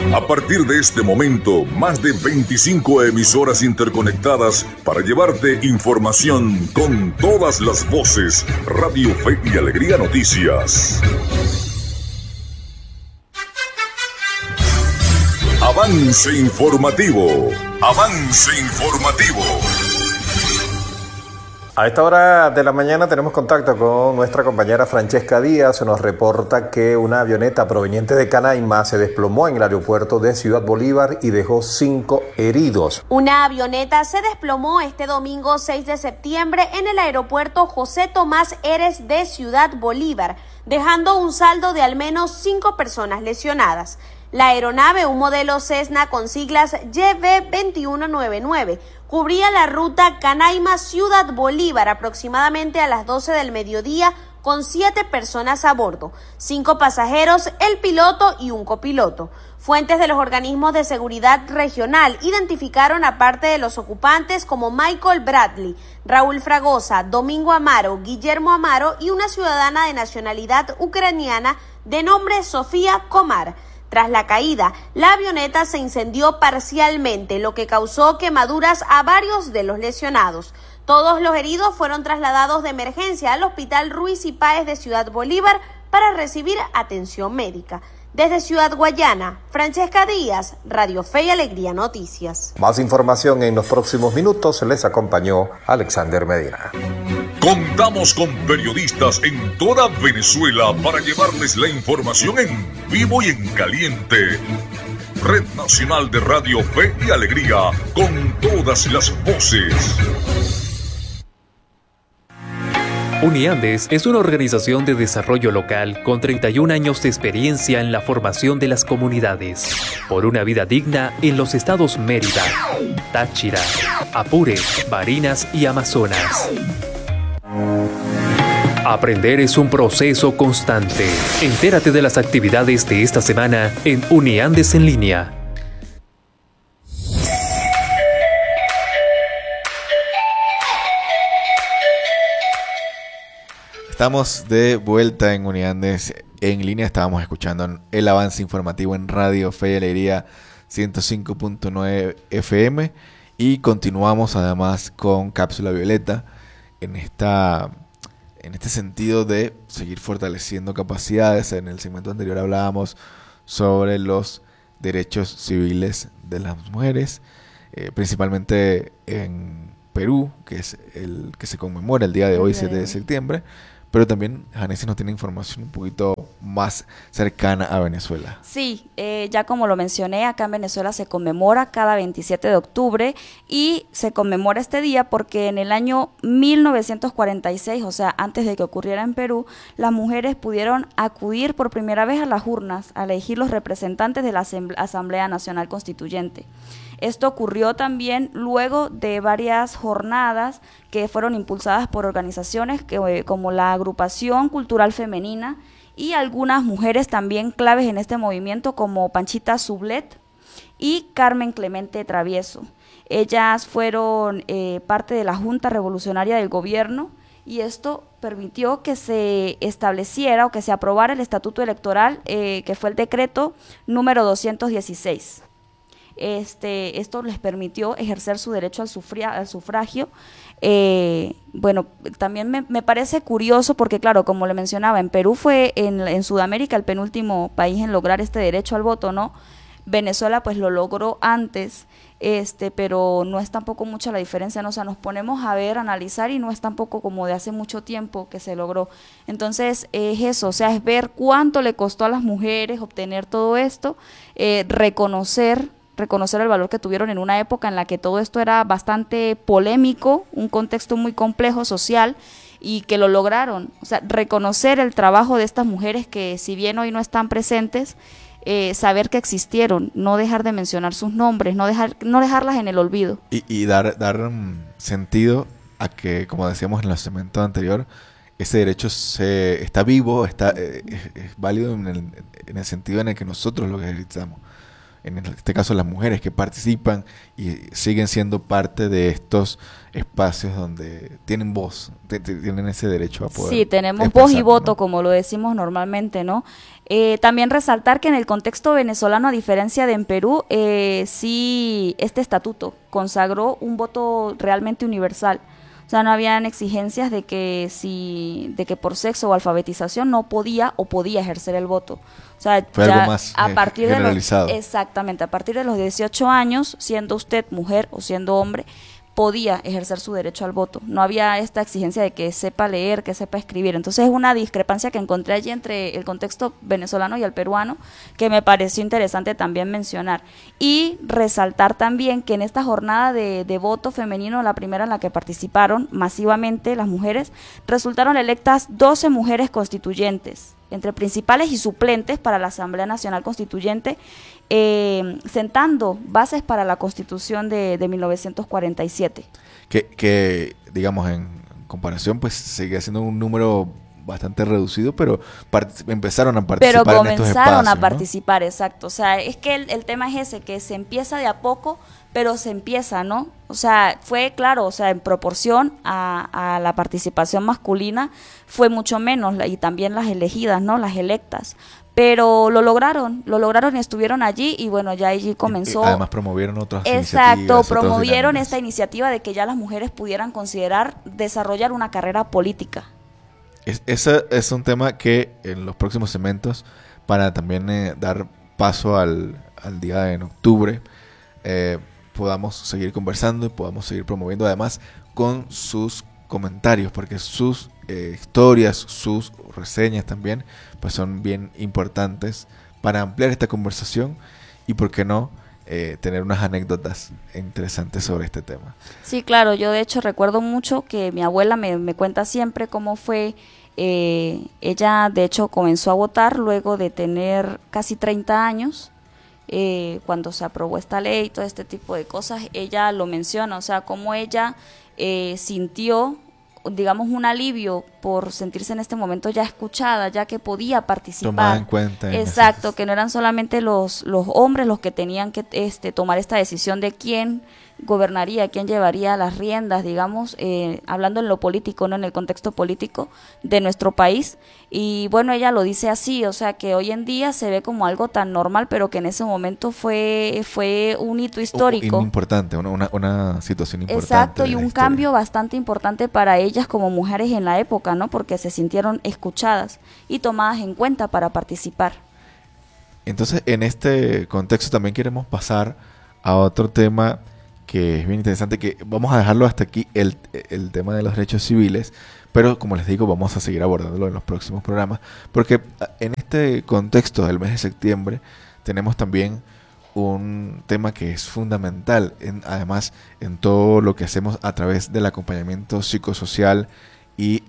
A partir de este momento, más de 25 emisoras interconectadas para llevarte información con todas las voces. Radio Fe y Alegría Noticias. Avance informativo. Avance informativo. A esta hora de la mañana tenemos contacto con nuestra compañera Francesca Díaz. Nos reporta que una avioneta proveniente de Canaima se desplomó en el aeropuerto de Ciudad Bolívar y dejó 5 heridos. Una avioneta se desplomó este domingo 6 de septiembre en el aeropuerto José Tomás Heres de Ciudad Bolívar, dejando un saldo de al menos 5 personas lesionadas. La aeronave, un modelo Cessna con siglas YB2199, cubría la ruta Canaima-Ciudad Bolívar aproximadamente a las 12 del mediodía con 7 personas a bordo, 5 pasajeros, el piloto y un copiloto. Fuentes de los organismos de seguridad regional identificaron a parte de los ocupantes como Michael Bradley, Raúl Fragosa, Domingo Amaro, Guillermo Amaro y una ciudadana de nacionalidad ucraniana de nombre Sofía Komar. Tras la caída, la avioneta se incendió parcialmente, lo que causó quemaduras a varios de los lesionados. Todos los heridos fueron trasladados de emergencia al Hospital Ruiz y Páez de Ciudad Bolívar para recibir atención médica. Desde Ciudad Guayana, Francesca Díaz, Radio Fe y Alegría Noticias. Más información en los próximos minutos. Les acompañó Alexander Medina. Contamos con periodistas en toda Venezuela para llevarles la información en vivo y en caliente. Red Nacional de Radio Fe y Alegría, con todas las voces. Uniandes es una organización de desarrollo local con 31 años de experiencia en la formación de las comunidades por una vida digna en los estados Mérida, Táchira, Apure, Barinas y Amazonas. Aprender es un proceso constante. Entérate de las actividades de esta semana en Uniandes en línea. Estamos de vuelta en Uniandes en línea. Estábamos escuchando el avance informativo en Radio Fe y Alegría 105.9 FM y continuamos además con Cápsula Violeta en este sentido de seguir fortaleciendo capacidades. En el segmento anterior hablábamos sobre los derechos civiles de las mujeres, principalmente en Perú, que es el que se conmemora el día de hoy, 7 de septiembre. Pero también Janesis nos tiene información un poquito más cercana a Venezuela. Sí, ya como lo mencioné, acá en Venezuela se conmemora cada 27 de octubre y se conmemora este día porque en el año 1946, o sea, antes de que ocurriera en Perú, las mujeres pudieron acudir por primera vez a las urnas a elegir los representantes de la Asamblea Nacional Constituyente. Esto ocurrió también luego de varias jornadas que fueron impulsadas por organizaciones como la Agrupación Cultural Femenina y algunas mujeres también claves en este movimiento como Panchita Sublet y Carmen Clemente Travieso. Ellas fueron parte de la Junta Revolucionaria del Gobierno y esto permitió que se estableciera o que se aprobara el Estatuto Electoral, que fue el decreto número 216. Esto les permitió ejercer su derecho al sufragio. Bueno, también me parece curioso porque, claro, como le mencionaba, en Perú fue en Sudamérica el penúltimo país en lograr este derecho al voto, ¿no? Venezuela pues lo logró antes, pero no es tampoco mucha la diferencia, ¿no? O sea, nos ponemos a ver, analizar y no es tampoco como de hace mucho tiempo que se logró. Entonces es eso, o sea, es ver cuánto le costó a las mujeres obtener todo esto, reconocer el valor que tuvieron en una época en la que todo esto era bastante polémico, un contexto muy complejo social y que lo lograron. O sea, reconocer el trabajo de estas mujeres que si bien hoy no están presentes, saber que existieron, no dejar de mencionar sus nombres, no dejarlas en el olvido. Y dar sentido a que, como decíamos en el segmento anterior, ese derecho está vivo, es válido en el sentido en el que nosotros lo ejercitamos. en este caso las mujeres que participan y siguen siendo parte de estos espacios donde tienen voz, tienen ese derecho a poder. Sí, tenemos expresar, voz y voto, ¿no? como lo decimos normalmente, ¿no? También resaltar que en el contexto venezolano, a diferencia de en Perú, sí, este estatuto consagró un voto realmente universal. O sea, no habían exigencias de que por sexo o alfabetización no podía o podía ejercer el voto. O sea, Fue ya algo más a partir generalizado. exactamente, a partir de los 18 años, siendo usted mujer o siendo hombre, podía ejercer su derecho al voto. No había esta exigencia de que sepa leer, que sepa escribir. Entonces es una discrepancia que encontré allí entre el contexto venezolano y el peruano, que me pareció interesante también mencionar. Y resaltar también que en esta jornada de voto femenino, la primera en la que participaron masivamente las mujeres, resultaron electas 12 mujeres constituyentes, entre principales y suplentes para la Asamblea Nacional Constituyente, sentando bases para la Constitución de 1947. Que digamos, en comparación, pues sigue siendo un número bastante reducido, pero empezaron a participar Pero en estos comenzaron espacios, a ¿no? participar, exacto. O sea, es que el tema es ese, que se empieza de a poco, pero se empieza, ¿no? O sea, fue claro, o sea, en proporción a la participación masculina fue mucho menos, y también las elegidas, ¿no? Las electas. Pero lo lograron y estuvieron allí, y bueno, ya allí comenzó. Además promovieron otras Exacto, iniciativas, promovieron otras esta iniciativa de que ya las mujeres pudieran considerar desarrollar una carrera política. Ese es un tema que en los próximos segmentos, para también dar paso al día de octubre, podamos seguir conversando y podamos seguir promoviendo, además con sus comentarios, porque sus historias, sus reseñas también, pues son bien importantes para ampliar esta conversación y, por qué no, tener unas anécdotas interesantes sobre este tema. Sí, claro, yo de hecho recuerdo mucho que mi abuela me cuenta siempre cómo fue, ella de hecho comenzó a votar luego de tener casi 30 años, cuando se aprobó esta ley y todo este tipo de cosas. Ella lo menciona, o sea, cómo ella sintió, digamos, un alivio por sentirse en este momento ya escuchada, ya que podía participar. Tomada en cuenta. Exacto, que no eran solamente los hombres los que tenían que tomar esta decisión de quién gobernaría, quién llevaría las riendas, digamos, hablando en lo político, no en el contexto político de nuestro país. Y bueno, ella lo dice así, o sea, que hoy en día se ve como algo tan normal, pero que en ese momento fue un hito histórico. Importante, una situación importante. Exacto, y un cambio bastante importante para ellas como mujeres en la época, ¿no? Porque se sintieron escuchadas y tomadas en cuenta para participar. Entonces, en este contexto también queremos pasar a otro tema que es bien interesante, que vamos a dejarlo hasta aquí, el tema de los derechos civiles, pero como les digo, vamos a seguir abordándolo en los próximos programas, porque en este contexto del mes de septiembre tenemos también un tema que es fundamental, además en todo lo que hacemos a través del acompañamiento psicosocial y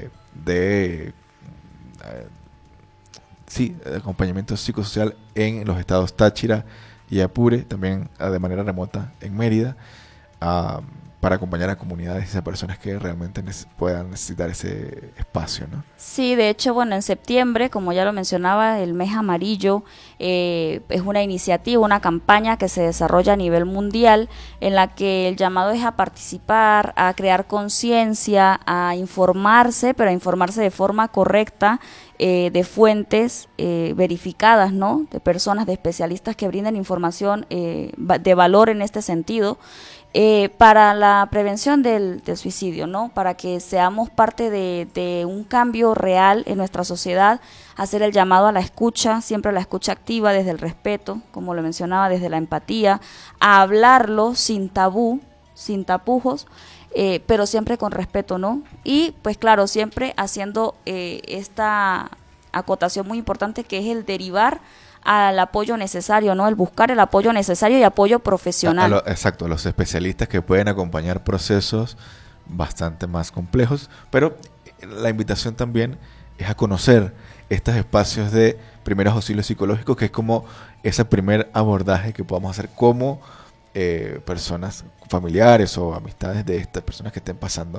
acompañamiento psicosocial en los estados Táchira y Apure, también de manera remota en Mérida, para acompañar a comunidades y a personas que realmente puedan necesitar ese espacio, ¿no? Sí, de hecho, bueno, en septiembre, como ya lo mencionaba, el mes amarillo es una iniciativa, una campaña que se desarrolla a nivel mundial, en la que el llamado es a participar, a crear conciencia, a informarse, pero a informarse de forma correcta, de fuentes verificadas, ¿no? De personas, de especialistas que brinden información de valor en este sentido, para la prevención del suicidio, ¿no? Para que seamos parte de un cambio real en nuestra sociedad, hacer el llamado a la escucha, siempre la escucha activa, desde el respeto, como lo mencionaba, desde la empatía, a hablarlo sin tabú, sin tapujos, pero siempre con respeto, ¿no? Y pues claro, siempre haciendo esta acotación muy importante, que es el derivar al apoyo necesario, ¿no? El buscar el apoyo necesario y apoyo profesional. Exacto, los especialistas que pueden acompañar procesos bastante más complejos, pero la invitación también es a conocer estos espacios de primeros auxilios psicológicos, que es como ese primer abordaje que podamos hacer como personas familiares o amistades de estas personas que estén pasando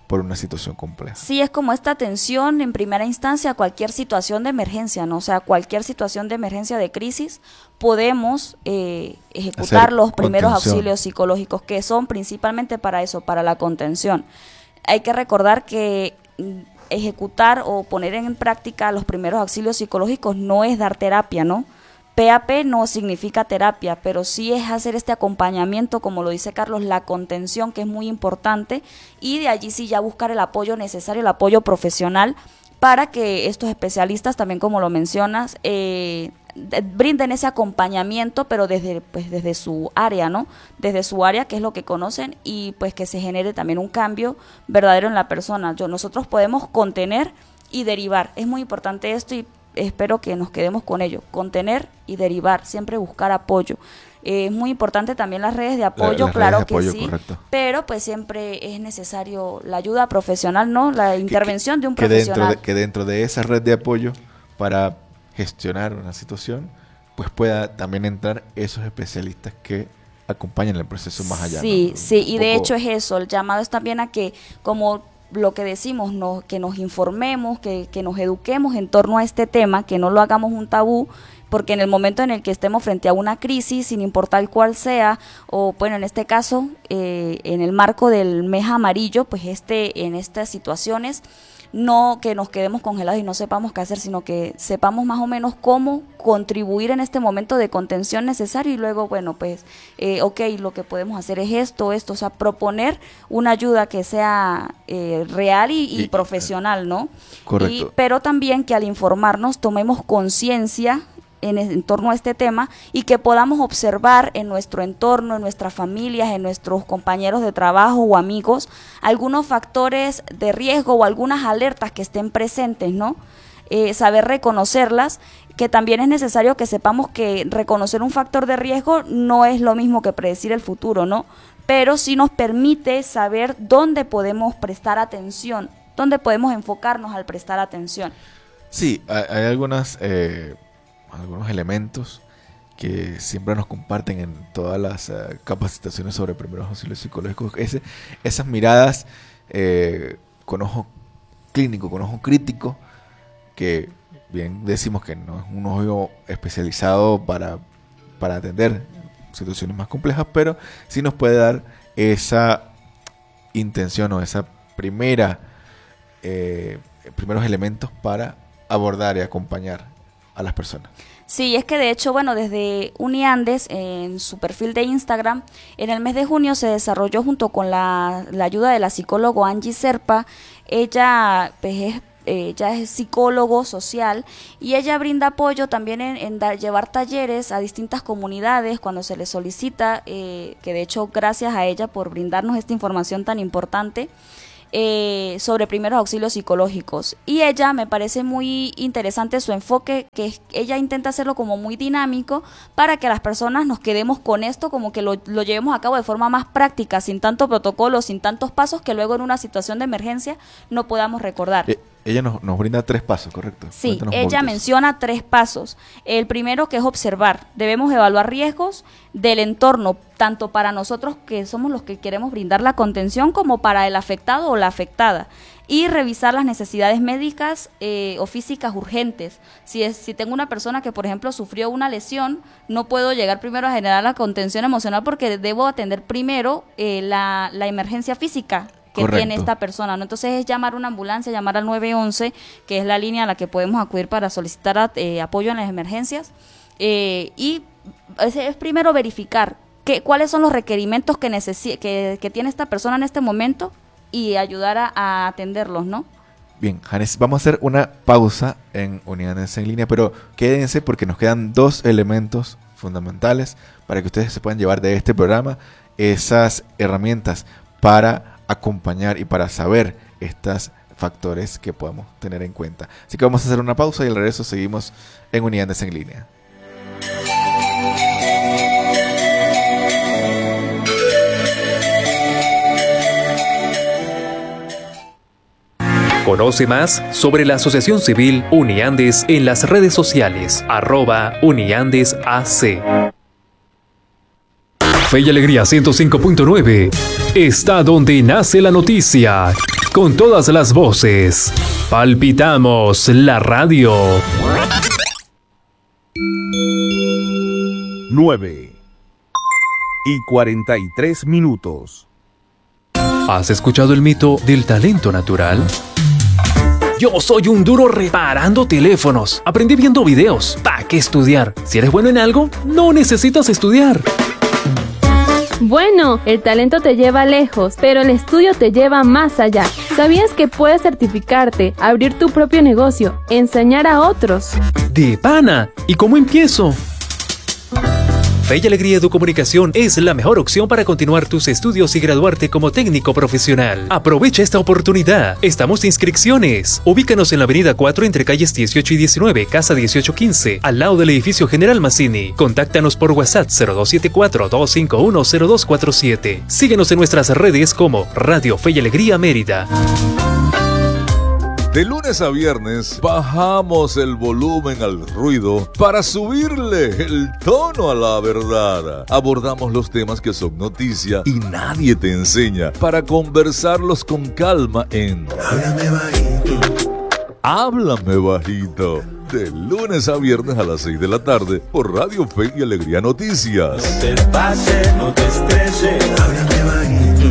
por una situación compleja. Sí, es como esta atención en primera instancia a cualquier situación de emergencia, ¿no? O sea, cualquier situación de emergencia, de crisis, podemos ejecutar los primeros auxilios psicológicos, que son principalmente para eso, para la contención. Hay que recordar que ejecutar o poner en práctica los primeros auxilios psicológicos no es dar terapia, ¿no? PAP no significa terapia, pero sí es hacer este acompañamiento, como lo dice Carlos, la contención, que es muy importante, y de allí sí ya buscar el apoyo necesario, el apoyo profesional, para que estos especialistas, también como lo mencionas, brinden ese acompañamiento, pero desde su área, ¿no? Desde su área, que es lo que conocen, y pues que se genere también un cambio verdadero en la persona. Nosotros podemos contener y derivar. Es muy importante esto y espero que nos quedemos con ello. Contener y derivar, siempre buscar apoyo. Es muy importante también las redes de apoyo, claro que sí, correcto. Pero pues siempre es necesario la ayuda profesional, ¿no? La intervención de un profesional. Que dentro de esa red de apoyo, para gestionar una situación, pues pueda también entrar esos especialistas que acompañan el proceso más allá. Sí, ¿no? sí, y de hecho es eso, el llamado es también a que, como lo que decimos, que nos informemos, que nos eduquemos en torno a este tema, que no lo hagamos un tabú, porque en el momento en el que estemos frente a una crisis, sin importar cuál sea, o bueno, en este caso, en el marco del mes amarillo, pues en estas situaciones, no que nos quedemos congelados y no sepamos qué hacer, sino que sepamos más o menos cómo contribuir en este momento de contención necesario, y luego, bueno, pues, lo que podemos hacer es esto, o sea, proponer una ayuda que sea real y profesional, ¿no? Correcto. Pero también que al informarnos tomemos conciencia en torno a este tema, y que podamos observar en nuestro entorno, en nuestras familias, en nuestros compañeros de trabajo o amigos, algunos factores de riesgo o algunas alertas que estén presentes, ¿no? Saber reconocerlas, que también es necesario que sepamos que reconocer un factor de riesgo no es lo mismo que predecir el futuro, ¿no? Pero sí nos permite saber dónde podemos prestar atención, dónde podemos enfocarnos al prestar atención. Sí, hay algunos elementos que siempre nos comparten en todas las capacitaciones sobre primeros auxilios psicológicos, esas miradas con ojo clínico, con ojo crítico, que bien decimos que no es un ojo especializado para atender situaciones más complejas, pero sí nos puede dar esa intención o esa primeros elementos para abordar y acompañar a las personas. Sí, es que de hecho, bueno, desde Uniandes, en su perfil de Instagram, en el mes de junio se desarrolló, junto con la ayuda de la psicóloga Angie Serpa. Ella pues es psicólogo social, y ella brinda apoyo también en llevar talleres a distintas comunidades cuando se les solicita, que de hecho gracias a ella por brindarnos esta información tan importante sobre primeros auxilios psicológicos. Y ella, me parece muy interesante su enfoque, que ella intenta hacerlo como muy dinámico, para que las personas nos quedemos con esto, como que lo llevemos a cabo de forma más práctica, sin tanto protocolo, sin tantos pasos que luego en una situación de emergencia no podamos recordar. Ella nos brinda 3 pasos, ¿correcto? Sí, ella menciona 3 pasos. El primero, que es observar. Debemos evaluar riesgos del entorno, tanto para nosotros, que somos los que queremos brindar la contención, como para el afectado o la afectada. Y revisar las necesidades médicas o físicas urgentes. Si tengo una persona que, por ejemplo, sufrió una lesión, no puedo llegar primero a generar la contención emocional, porque debo atender primero la emergencia física que Correcto. Tiene esta persona, ¿no? Entonces es llamar a una ambulancia, llamar al 911, que es la línea a la que podemos acudir para solicitar apoyo en las emergencias, y es primero verificar cuáles son los requerimientos que tiene esta persona en este momento, y ayudar a atenderlos, ¿no? Bien, Janes, vamos a hacer una pausa en Unidades en Línea, pero quédense, porque nos quedan 2 elementos fundamentales para que ustedes se puedan llevar de este programa esas herramientas para acompañar y para saber estos factores que podemos tener en cuenta. Así que vamos a hacer una pausa, y al regreso seguimos en Unidades en Línea. Conoce más sobre la Asociación Civil Uniandes en las redes sociales, @UniandesAC. Fe y Alegría 105.9 está donde nace la noticia. con todas las voces. Palpitamos la radio. 9:43. ¿Has escuchado el mito del talento natural? Yo soy un duro reparando teléfonos. Aprendí viendo videos. ¿Para qué estudiar? Si eres bueno en algo, no necesitas estudiar. Bueno, el talento te lleva lejos, pero el estudio te lleva más allá. ¿Sabías que puedes certificarte, abrir tu propio negocio, enseñar a otros? ¡De pana! ¿Y cómo empiezo? Fe y Alegría Educomunicación es la mejor opción para continuar tus estudios y graduarte como técnico profesional. Aprovecha esta oportunidad. Estamos de inscripciones. Ubícanos en la avenida 4 entre calles 18 y 19, casa 1815, al lado del edificio General Mazzini. Contáctanos por WhatsApp 0274-251-0247. Síguenos en nuestras redes como Radio Fe y Alegría Mérida. De lunes a viernes bajamos el volumen al ruido para subirle el tono a la verdad. Abordamos los temas que son noticia y nadie te enseña para conversarlos con calma en Háblame Bajito. Háblame Bajito. De lunes a viernes a las 6 de la tarde por Radio Fe y Alegría Noticias. No te pases, no te estreses. Háblame Bajito.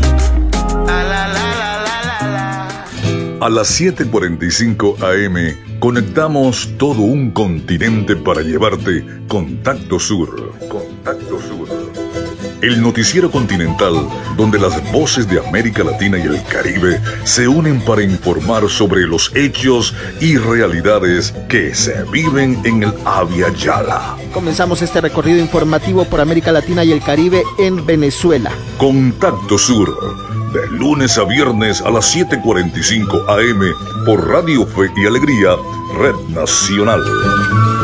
A las 7:45 AM conectamos todo un continente para llevarte Contacto Sur. Contacto Sur. El noticiero continental donde las voces de América Latina y el Caribe se unen para informar sobre los hechos y realidades que se viven en el Abya Yala. Comenzamos este recorrido informativo por América Latina y el Caribe en Venezuela. Contacto Sur. De lunes a viernes a las 7:45 AM por Radio Fe y Alegría, Red Nacional.